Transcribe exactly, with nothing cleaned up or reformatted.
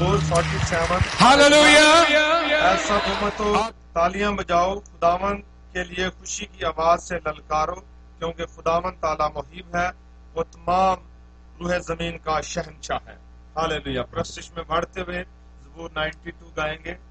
जबूर सैंतालीस। हालेलुया। ऐसा उम्मतो तालियां बजाओ, खुदावन के लिए खुशी की आवाज से ललकारो, क्योंकि खुदावन ताला मुहीब है, वो तमाम रूह जमीन का शहंशाह है। हालेलुया। प्रस्तिश में बढ़ते हुए जबूर बानवे गाएंगे।